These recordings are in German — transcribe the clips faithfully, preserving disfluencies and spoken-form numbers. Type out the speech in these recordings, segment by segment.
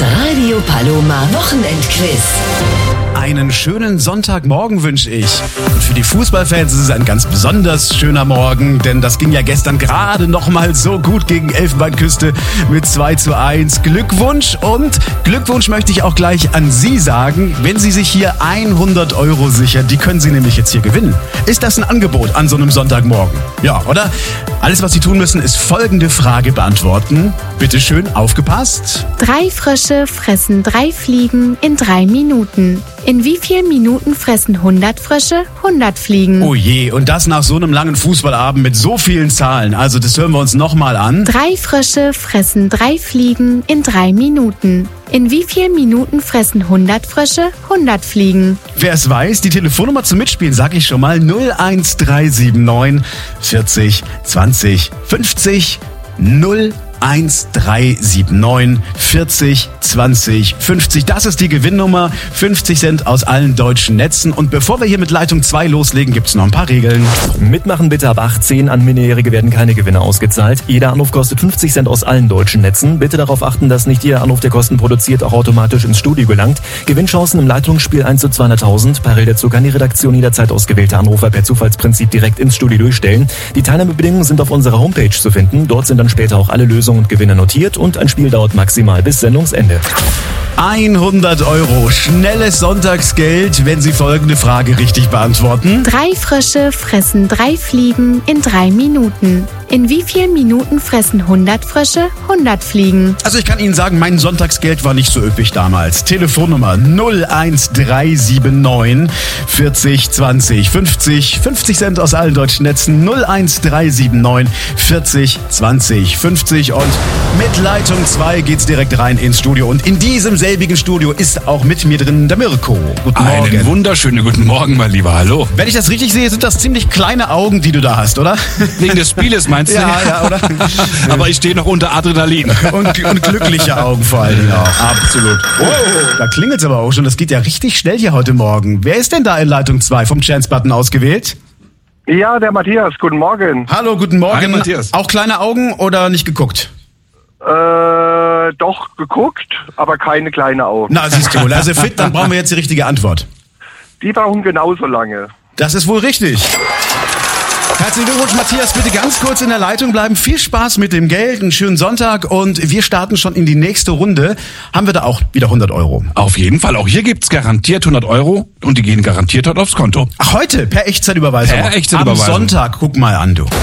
Radio Paloma Wochenendquiz. Einen schönen Sonntagmorgen wünsche ich. Und für die Fußballfans ist es ein ganz besonders schöner Morgen, denn das ging ja gestern gerade noch mal so gut gegen Elfenbeinküste mit zwei zu eins. Glückwunsch und Glückwunsch möchte ich auch gleich an Sie sagen, wenn Sie sich hier hundert Euro sichern, die können Sie nämlich jetzt hier gewinnen. Ist das ein Angebot an so einem Sonntagmorgen? Ja, oder? Alles, was Sie tun müssen, ist folgende Frage beantworten. Bitte schön aufgepasst. Drei Frösche fressen drei Fliegen in drei Minuten. In wie vielen Minuten fressen hundert Frösche hundert Fliegen? Oh je, und das nach so einem langen Fußballabend mit so vielen Zahlen. Also das hören wir uns nochmal an. Drei Frösche fressen drei Fliegen in drei Minuten. In wie vielen Minuten fressen hundert Frösche hundert Fliegen? Wer es weiß, die Telefonnummer zum Mitspielen sage ich schon mal null eins drei sieben neun vierzig zwanzig fünfzig null eins drei sieben neun vierzig zwanzig fünfzig. Das ist die Gewinnnummer. fünfzig Cent aus allen deutschen Netzen. Und bevor wir hier mit Leitung zwei loslegen, gibt es noch ein paar Regeln. Mitmachen bitte ab achtzehn. An Minderjährige werden keine Gewinne ausgezahlt. Jeder Anruf kostet fünfzig Cent aus allen deutschen Netzen. Bitte darauf achten, dass nicht jeder Anruf, der Kosten produziert, auch automatisch ins Studio gelangt. Gewinnchancen im Leitungsspiel eins zu zweihunderttausend. Parallel dazu kann die Redaktion jederzeit ausgewählte Anrufer per Zufallsprinzip direkt ins Studio durchstellen. Die Teilnahmebedingungen sind auf unserer Homepage zu finden. Dort sind dann später auch alle Lösungen und Gewinne notiert und ein Spiel dauert maximal bis Sendungsende. hundert Euro schnelles Sonntagsgeld, wenn Sie folgende Frage richtig beantworten. Drei Frösche fressen drei Fliegen in drei Minuten. In wie vielen Minuten fressen hundert Frösche hundert Fliegen? Also ich kann Ihnen sagen, mein Sonntagsgeld war nicht so üppig damals. Telefonnummer null eins drei sieben neun vierzig zwanzig fünfzig. fünfzig Cent aus allen deutschen Netzen. null eins drei sieben neun vierzig zwanzig fünfzig. Und mit Leitung zwei geht's direkt rein ins Studio. Und in diesem selbigen Studio ist auch mit mir drin der Mirko. Guten Morgen. Einen wunderschönen guten Morgen, mein Lieber. Hallo. Wenn ich das richtig sehe, sind das ziemlich kleine Augen, die du da hast, oder? Wegen des Spieles meinst du? Ja, ja, oder? Aber ich stehe noch unter Adrenalin. Und, und glückliche Augen vor allen Dingen auch. Absolut. Oh, da klingelt's aber auch schon. Das geht ja richtig schnell hier heute Morgen. Wer ist denn da in Leitung zwei vom Chance-Button ausgewählt? Ja, der Matthias. Guten Morgen. Hallo, guten Morgen. Hi, Matthias. Auch kleine Augen oder nicht geguckt? Äh, doch geguckt, aber keine kleine Augen. Na, siehst du wohl. Also fit, dann brauchen wir jetzt die richtige Antwort. Die brauchen genauso lange. Das ist wohl richtig. Herzlichen Glückwunsch, Matthias. Bitte ganz kurz in der Leitung bleiben. Viel Spaß mit dem Geld, einen schönen Sonntag und wir starten schon in die nächste Runde. Haben wir da auch wieder hundert Euro? Auf jeden Fall. Auch hier gibt's garantiert hundert Euro und die gehen garantiert heute aufs Konto. Ach, heute? Per Echtzeitüberweisung? Per Echtzeitüberweisung. Am Sonntag, guck mal an, du.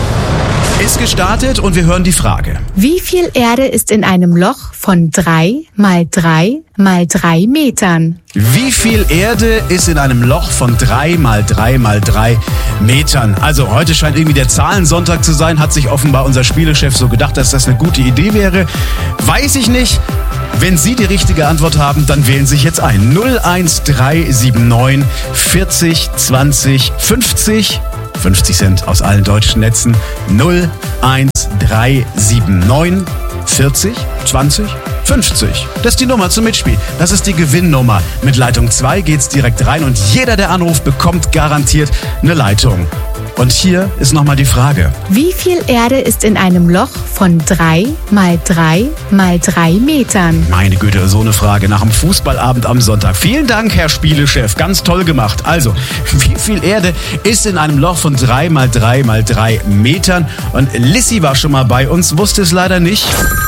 Ist gestartet und wir hören die Frage. Wie viel Erde ist in einem Loch von drei mal drei mal drei Metern? Wie viel Erde ist in einem Loch von drei mal drei mal drei Metern? Also heute scheint irgendwie der Zahlensonntag zu sein, hat sich offenbar unser Spielechef so gedacht, dass das eine gute Idee wäre. Weiß ich nicht. Wenn Sie die richtige Antwort haben, dann wählen Sie sich jetzt ein. null eins drei sieben neun vierzig zwanzig fünfzig. fünfzig Cent aus allen deutschen Netzen. null eins drei sieben neun vierzig zwanzig fünfzig. Das ist die Nummer zum Mitspiel. Das ist die Gewinnnummer. Mit Leitung zwei geht's direkt rein und jeder, der anruft, bekommt garantiert eine Leitung. Und hier ist nochmal die Frage. Wie viel Erde ist in einem Loch von drei mal drei mal drei Metern? Meine Güte, so eine Frage nach dem Fußballabend am Sonntag. Vielen Dank, Herr Spielechef. Ganz toll gemacht. Also, wie viel Erde ist in einem Loch von drei mal drei mal drei Metern? Und Lissy war schon mal bei uns, wusste es leider nicht.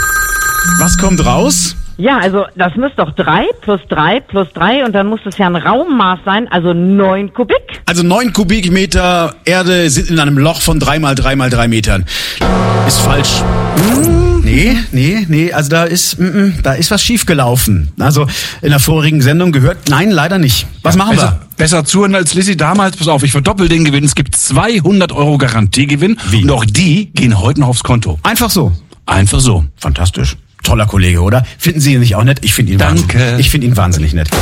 Was kommt raus? Ja, also das müsste doch drei plus drei plus drei und dann muss es ja ein Raummaß sein, also neun Kubik. Also neun Kubikmeter Erde sind in einem Loch von drei mal drei mal drei Metern. Ist falsch. Hm, nee, nee, nee, also da ist, mm, da ist was schiefgelaufen. Also in der vorigen Sendung gehört, nein, leider nicht. Was machen besser, wir? Besser zuhören als Lissy damals. Pass auf, ich verdoppel den Gewinn. Es gibt zweihundert Euro Garantiegewinn. Wie? Und auch die gehen heute noch aufs Konto. Einfach so. Einfach so. Fantastisch. Toller Kollege, oder? Finden Sie ihn nicht auch nett? Ich finde ihn Danke. wahnsinnig. Ich finde ihn wahnsinnig nett.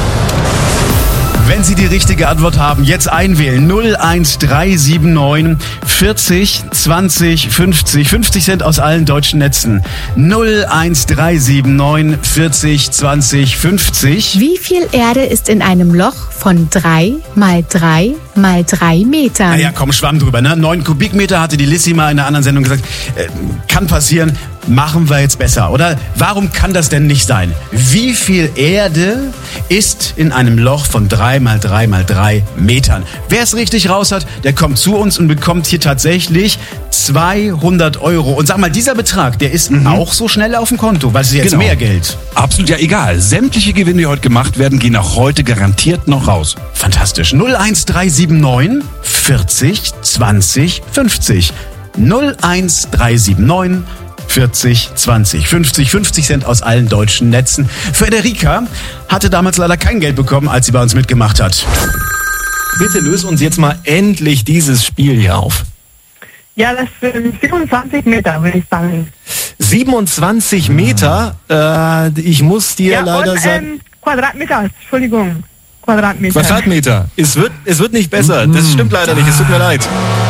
Wenn Sie die richtige Antwort haben, jetzt einwählen. null eins drei sieben neun vierzig zwanzig fünfzig. fünfzig Cent aus allen deutschen Netzen. null eins drei sieben neun vierzig zwanzig fünfzig. Wie viel Erde ist in einem Loch von drei mal drei mal drei Metern? Naja, komm, schwamm drüber, ne? neun Kubikmeter hatte die Lissy mal in einer anderen Sendung gesagt. Äh, kann passieren. machen wir jetzt besser, oder? Warum kann das denn nicht sein? Wie viel Erde ist in einem Loch von drei mal drei mal drei Metern? Wer es richtig raus hat, der kommt zu uns und bekommt hier tatsächlich zweihundert Euro. Und sag mal, dieser Betrag, der ist mhm. auch so schnell auf dem Konto, weil es ist jetzt Genau. mehr Geld. Absolut, ja egal. Sämtliche Gewinne, die heute gemacht werden, gehen auch heute garantiert noch raus. Fantastisch. null eins drei sieben neun vierzig zwanzig fünfzig. null eins drei sieben neun vierzig zwanzig fünfzig. fünfzig Cent aus allen deutschen Netzen. Federica hatte damals leider kein Geld bekommen, als sie bei uns mitgemacht hat. Bitte löse uns jetzt mal endlich dieses Spiel hier auf. Ja, das sind siebenundzwanzig Meter, würde ich sagen. siebenundzwanzig Meter, äh, ich muss dir Ja, leider und, sagen... ähm, Quadratmeter, Entschuldigung. Quadratmeter. Quadratmeter. Es wird, es wird nicht besser. Das stimmt leider nicht. Es tut mir leid.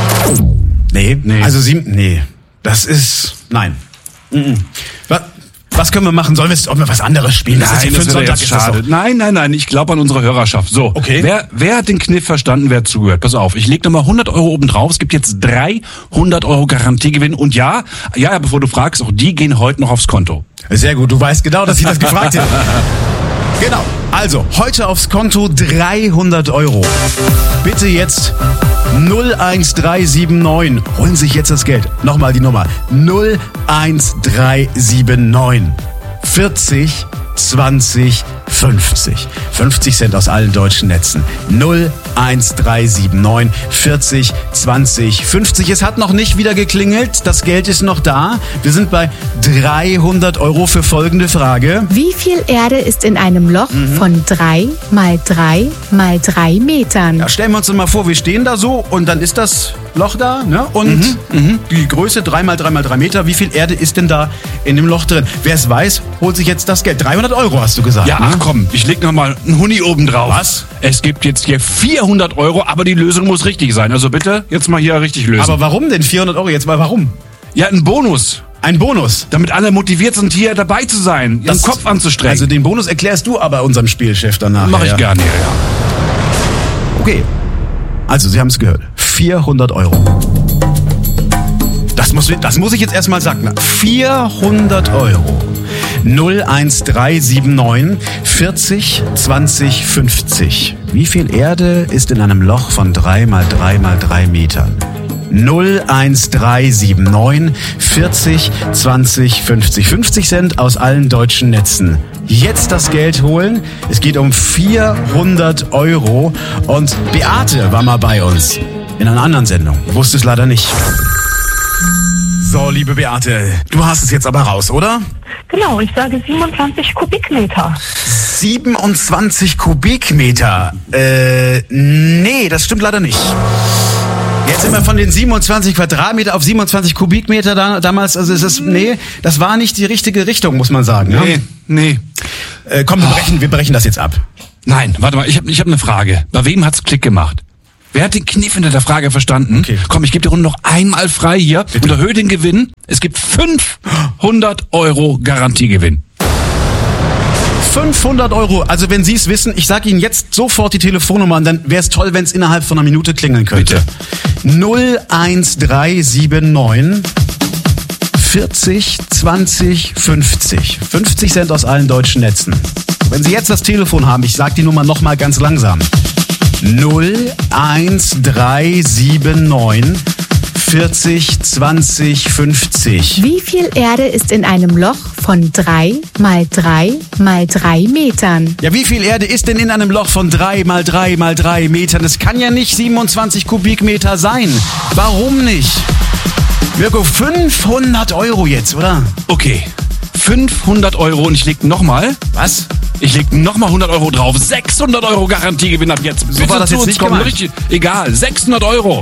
Nee, nee. Also sieben, nee. Das ist, nein. Mhm. Was, was können wir machen? Sollen wir, ob wir was anderes spielen? Das ist ja für das einen wäre Sonntag jetzt ist das schade. doch- Nein, nein, nein, ich glaube an unsere Hörerschaft. So, Okay. wer, wer hat den Kniff verstanden, wer hat zugehört? Pass auf, ich lege nochmal hundert Euro oben drauf. Es gibt jetzt dreihundert Euro Garantiegewinn. Und ja, ja, ja, bevor du fragst, auch die gehen heute noch aufs Konto. Sehr gut, du weißt genau, dass ich das gefragt hätte. Genau, also heute aufs Konto dreihundert Euro. Bitte jetzt null eins drei sieben neun. Holen Sie sich jetzt das Geld. Nochmal die Nummer. null eins drei sieben neun vierzig zwanzig fünfzig. fünfzig Cent aus allen deutschen Netzen. null eins drei sieben neun vierzig zwanzig fünfzig. Es hat noch nicht wieder geklingelt. Das Geld ist noch da. Wir sind bei dreihundert Euro für folgende Frage. Wie viel Erde ist in einem Loch von drei mal drei mal drei Metern? Ja, stellen wir uns doch mal vor, wir stehen da so und dann ist das Loch da, ne? Und die Größe drei mal drei mal drei Meter. Wie viel Erde ist denn da in dem Loch drin? Wer es weiß, holt sich jetzt das Geld. dreihundert Euro hast du gesagt. Ja, ne? ach komm, ich leg noch mal einen Huni oben drauf. Was? Es gibt jetzt hier vierhundert Euro, aber die Lösung muss richtig sein. Also bitte, jetzt mal hier richtig lösen. Aber warum denn vierhundert Euro jetzt mal? Warum? ja, ein Bonus. Ein Bonus. Damit alle motiviert sind, hier dabei zu sein, ihren Das- Kopf anzustrengen. Also den Bonus erklärst du aber unserem Spielchef danach. Mach ich ja. gerne, ja, ja. Okay. Also, Sie haben es gehört. vierhundert Euro. Das muss, das muss ich jetzt erstmal sagen. vierhundert Euro. null eins drei sieben neun vierzig zwanzig fünfzig. Wie viel Erde ist in einem Loch von drei mal drei mal drei Metern? null eins drei sieben neun vierzig zwanzig fünfzig. fünfzig Cent aus allen deutschen Netzen. Jetzt das Geld holen. Es geht um vierhundert Euro. Und Beate war mal bei uns. In einer anderen Sendung. Wusste es leider nicht. So, liebe Beate, du hast es jetzt aber raus, oder? Genau, ich sage siebenundzwanzig Kubikmeter. siebenundzwanzig Kubikmeter. Äh, nee, das stimmt leider nicht. Jetzt sind wir von den siebenundzwanzig Quadratmeter auf siebenundzwanzig Kubikmeter da, damals. Also es ist, nee, das war nicht die richtige Richtung, muss man sagen. Ne? Nee, nee. Äh, komm, wir brechen, wir brechen das jetzt ab. Nein, warte mal, ich habe ich hab eine Frage. Bei wem hat's Klick gemacht? Wer hat den Kniff hinter der Frage verstanden? Okay. Komm, ich gebe die Runde noch einmal frei hier und erhöhe den Gewinn. Es gibt fünfhundert Euro Garantiegewinn. fünfhundert Euro. Also wenn Sie es wissen, ich sage Ihnen jetzt sofort die Telefonnummer und dann wäre es toll, wenn es innerhalb von einer Minute klingeln könnte. null eins drei sieben neun vierzig zwanzig fünfzig. fünfzig Cent aus allen deutschen Netzen. Wenn Sie jetzt das Telefon haben, ich sage die Nummer nochmal ganz langsam. null eins drei sieben neun vierzig zwanzig fünfzig. Wie viel Erde ist in einem Loch von drei mal drei mal drei Metern? Ja, wie viel Erde ist denn in einem Loch von drei mal drei mal drei Metern? Das kann ja nicht siebenundzwanzig Kubikmeter sein. Warum nicht? Mirko, fünfhundert Euro jetzt, oder? Okay, fünfhundert Euro und ich leg nochmal. Was? Ich leg nochmal hundert Euro drauf. sechshundert Euro Garantiegewinn ab jetzt. So war das zu jetzt uns nicht kommen. gemeint. Richtig, egal, sechshundert Euro.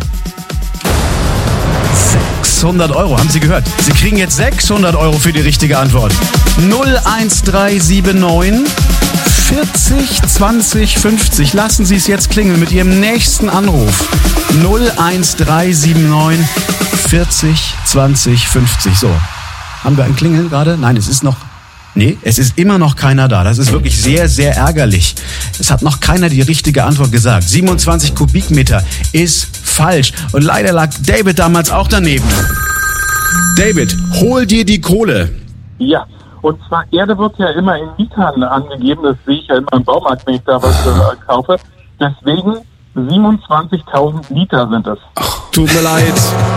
sechshundert Euro, haben Sie gehört? Sie kriegen jetzt sechshundert Euro für die richtige Antwort. null eins drei sieben neun vierzig zwanzig fünfzig. Lassen Sie es jetzt klingeln mit Ihrem nächsten Anruf. null eins drei sieben neun vierzig zwanzig fünfzig. So, haben wir ein Klingeln gerade? Nein, es ist noch... Nee, es ist immer noch keiner da. Das ist wirklich sehr, sehr ärgerlich. Es hat noch keiner die richtige Antwort gesagt. siebenundzwanzig Kubikmeter ist falsch. Und leider lag David damals auch daneben. David, hol dir die Kohle. Ja, und zwar Erde wird ja immer in Litern angegeben, das sehe ich ja immer im Baumarkt, wenn ich da was äh, kaufe. Deswegen siebenundzwanzigtausend Liter sind es. Tut mir leid.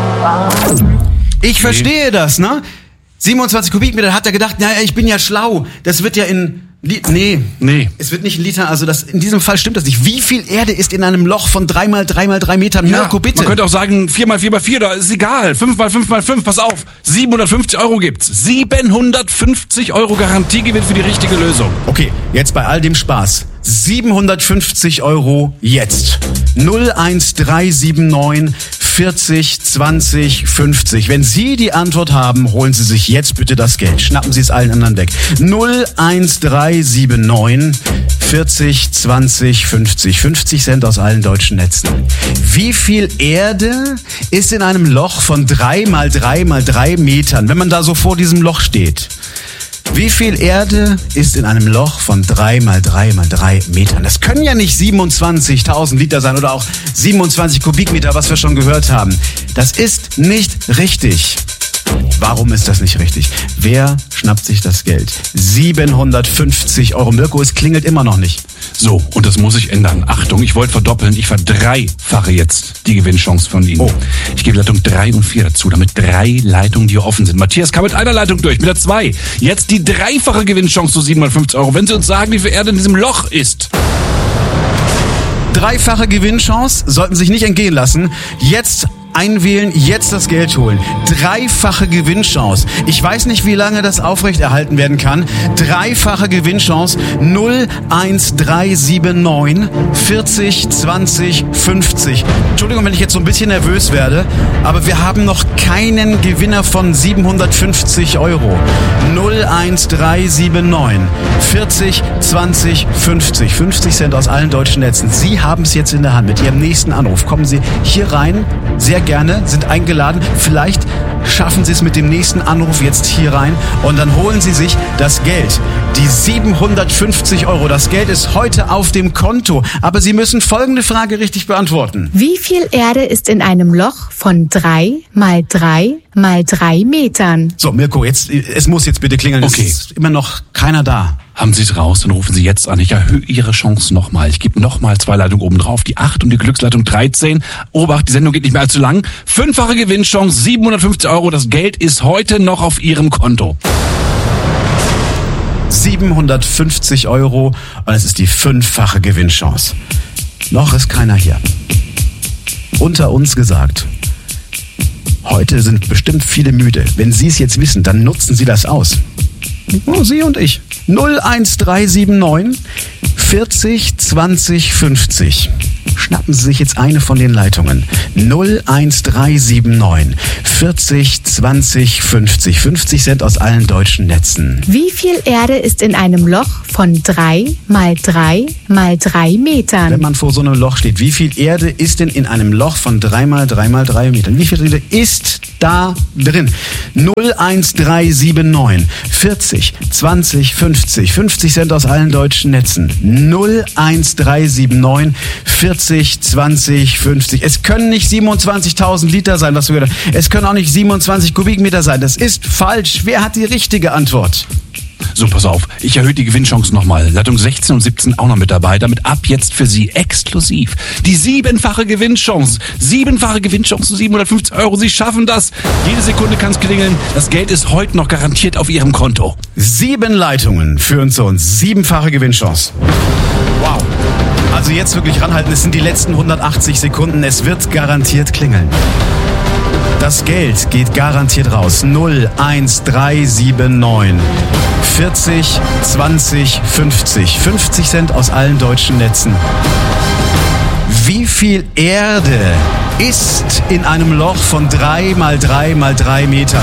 Ich verstehe das, ne? siebenundzwanzig Kubikmeter, hat er gedacht, naja, ich bin ja schlau. Das wird ja in... Li- nee, Nee. es wird nicht in Liter, also das, in diesem Fall stimmt das nicht. Wie viel Erde ist in einem Loch von drei mal drei mal drei Metern? Mirko, bitte. Man könnte auch sagen vier mal vier mal vier, da ist egal. fünf mal fünf mal fünf, pass auf. siebenhundertfünfzig Euro gibt's. siebenhundertfünfzig Euro Garantiegewinn für die richtige Lösung. Okay, jetzt bei all dem Spaß. siebenhundertfünfzig Euro jetzt. null eins drei sieben neun vierzig zwanzig fünfzig. Wenn Sie die Antwort haben, holen Sie sich jetzt bitte das Geld. Schnappen Sie es allen anderen weg. null eins drei sieben neun vierzig zwanzig fünfzig. fünfzig Cent aus allen deutschen Netzen. Wie viel Erde ist in einem Loch von drei mal drei mal drei Metern, wenn man da so vor diesem Loch steht? Wie viel Erde ist in einem Loch von drei mal drei mal drei Metern? Das können ja nicht siebenundzwanzigtausend Liter sein oder auch siebenundzwanzig Kubikmeter, was wir schon gehört haben. Das ist nicht richtig. Warum ist das nicht richtig? Wer schnappt sich das Geld? siebenhundertfünfzig Euro. Mirko, es klingelt immer noch nicht. So, und das muss sich ändern. Achtung, ich wollte verdoppeln. Ich verdreifache jetzt die Gewinnchance von Ihnen. Oh. Ich gebe Leitung drei und vier dazu, damit drei Leitungen, die hier offen sind. Matthias kam mit einer Leitung durch, mit der zwei. Jetzt die dreifache Gewinnchance zu siebenhundertfünfzig Euro. Wenn Sie uns sagen, wie viel Erde in diesem Loch ist. Dreifache Gewinnchance, sollten sich nicht entgehen lassen. Jetzt einwählen, jetzt das Geld holen. Dreifache Gewinnchance. Ich weiß nicht, wie lange das aufrechterhalten werden kann. Dreifache Gewinnchance. null eins drei sieben neun vierzig zwanzig fünfzig. Entschuldigung, wenn ich jetzt so ein bisschen nervös werde, aber wir haben noch keinen Gewinner von siebenhundertfünfzig Euro. null eins drei sieben neun vierzig zwanzig fünfzig. fünfzig Cent aus allen deutschen Netzen. Sie haben es jetzt in der Hand. Mit Ihrem nächsten Anruf kommen Sie hier rein. Sehr gerne, sind eingeladen. Vielleicht schaffen Sie es mit dem nächsten Anruf jetzt hier rein und dann holen Sie sich das Geld. Die siebenhundertfünfzig Euro. Das Geld ist heute auf dem Konto. Aber Sie müssen folgende Frage richtig beantworten. Wie viel Erde ist in einem Loch von drei mal drei mal drei Metern? So, Mirko, jetzt, es muss jetzt bitte klingeln. Okay. Es ist immer noch keiner da. Haben Sie es raus, dann rufen Sie jetzt an. Ich erhöhe Ihre Chance nochmal. Ich gebe nochmal zwei Leitungen oben drauf. Die acht und die Glücksleitung dreizehn. Obacht, die Sendung geht nicht mehr allzu lang. Fünffache Gewinnchance, siebenhundertfünfzig Euro. Das Geld ist heute noch auf Ihrem Konto. siebenhundertfünfzig Euro und es ist die fünffache Gewinnchance. Noch ist keiner hier. Unter uns gesagt. Heute sind bestimmt viele müde. Wenn Sie es jetzt wissen, dann nutzen Sie das aus. Oh, Sie und ich. null eins drei sieben neun vierzig zwanzig fünfzig. Schnappen Sie sich jetzt eine von den Leitungen. null eins drei sieben neun vierzig zwanzig fünfzig. fünfzig Cent aus allen deutschen Netzen. Wie viel Erde ist in einem Loch von drei mal drei mal drei Metern? Wenn man vor so einem Loch steht, wie viel Erde ist denn in einem Loch von drei mal drei mal drei Metern? Wie viel Erde ist da drin? null eins drei sieben neun vierzig zwanzig fünfzig. fünfzig Cent aus allen deutschen Netzen. null eins drei sieben neun vierzig zwanzig fünfzig. Es können nicht siebenundzwanzigtausend Liter sein, was wir gehört haben. Es können auch nicht siebenundzwanzig Kubikmeter sein. Das ist falsch. Wer hat die richtige Antwort? So, pass auf. Ich erhöhe die Gewinnchance nochmal. Leitung sechzehn und siebzehn auch noch mit dabei. Damit ab jetzt für Sie exklusiv die siebenfache Gewinnchance. Siebenfache Gewinnchance zu siebenhundertfünfzig Euro. Sie schaffen das. Jede Sekunde kann es klingeln. Das Geld ist heute noch garantiert auf Ihrem Konto. Sieben Leitungen führen zu uns. Siebenfache Gewinnchance. Wow. Also jetzt wirklich ranhalten. Es sind die letzten hundertachtzig Sekunden. Es wird garantiert klingeln. Das Geld geht garantiert raus. null eins drei sieben neun vierzig zwanzig fünfzig. fünfzig Cent aus allen deutschen Netzen. Wie viel Erde ist in einem Loch von drei mal drei mal drei Metern?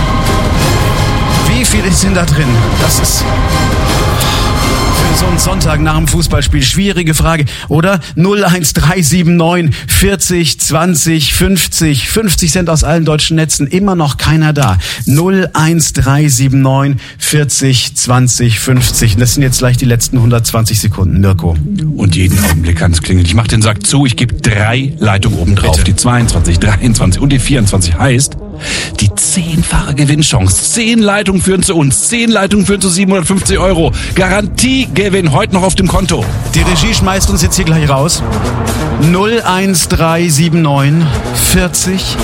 Wie viel ist denn da drin? Das ist für so einen Sonntag nach dem Fußballspiel schwierige Frage, oder? null eins drei sieben neun vierzig zwanzig fünfzig. fünfzig Cent aus allen deutschen Netzen, immer noch keiner da. null eins drei sieben neun vierzig zwanzig fünfzig. Das sind jetzt gleich die letzten hundertzwanzig Sekunden, Mirko. Und jeden Augenblick kann es klingeln. Ich mache den Sack zu, ich gebe drei Leitungen oben drauf. Bitte. Die zweiundzwanzig, dreiundzwanzig und die vierundzwanzig heißt, die zehnfache Gewinnchance. Zehn Leitungen führen zu uns. Zehn Leitungen führen zu siebenhundertfünfzig Euro. Garantiegewinn heute noch auf dem Konto. Die Regie schmeißt uns jetzt hier gleich raus. null eins drei sieben neun vierzig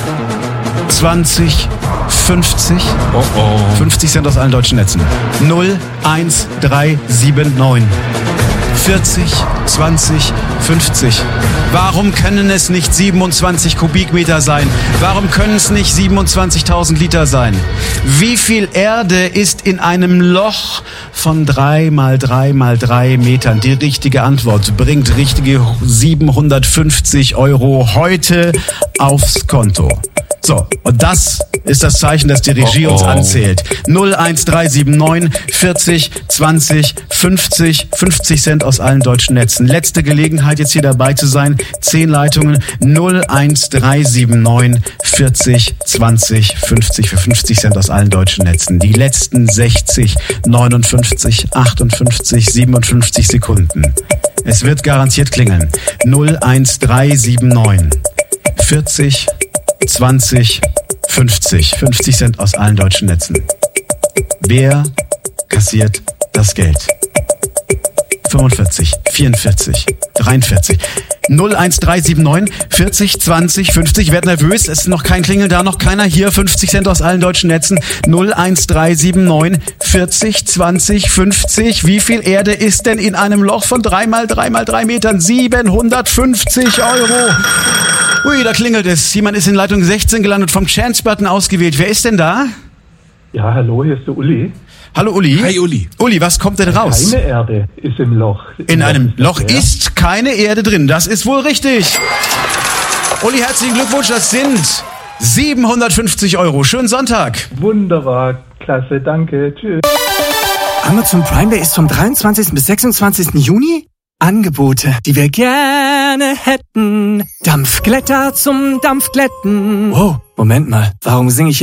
zwanzig fünfzig. Oh oh. fünfzig Cent aus allen deutschen Netzen. null eins drei sieben neun vierzig zwanzig fünfzig. Warum können es nicht siebenundzwanzig Kubikmeter sein? Warum können es nicht siebenundzwanzigtausend Liter sein? Wie viel Erde ist in einem Loch von drei mal drei mal drei Metern? Die richtige Antwort bringt richtige siebenhundertfünfzig Euro heute aufs Konto. So, und das ist das Zeichen, dass die Regie Oh, oh. uns anzählt. null eins drei sieben neun vierzig zwanzig fünfzig. fünfzig Cent aus allen deutschen Netzen. Letzte Gelegenheit, jetzt hier dabei zu sein. Zehn Leitungen. null eins drei sieben neun vierzig zwanzig fünfzig für fünfzig Cent aus allen deutschen Netzen. Die letzten sechzig, neunundfünfzig, achtundfünfzig, siebenundfünfzig Sekunden. Es wird garantiert klingeln. null eins drei sieben neun vierzig zwanzig fünfzig. fünfzig Cent aus allen deutschen Netzen. Wer kassiert das Geld? fünfundvierzig, vierundvierzig, dreiundvierzig. null eins drei sieben neun vierzig zwanzig fünfzig. Werd nervös, es ist noch kein Klingel da, noch keiner hier. fünfzig Cent aus allen deutschen Netzen. null eins drei sieben neun vierzig zwanzig fünfzig. Wie viel Erde ist denn in einem Loch von drei mal drei mal drei Metern? siebenhundertfünfzig Euro. Ui, da klingelt es. Jemand ist in Leitung sechzehn gelandet, vom Chance-Button ausgewählt. Wer ist denn da? Ja, hallo, hier ist der Uli. Hallo Uli. Hi Uli. Uli, was kommt denn raus? Keine Erde ist im Loch. In einem Loch ja. ist keine Erde drin. Das ist wohl richtig. Uli, herzlichen Glückwunsch. Das sind siebenhundertfünfzig Euro. Schönen Sonntag. Wunderbar, klasse, danke, tschüss. Amazon Prime Day ist vom dreiundzwanzigsten bis sechsundzwanzigsten Juni. Angebote, die wir gerne hätten. Dampfglätter zum Dampfglätten. Oh, Moment mal, warum singe ich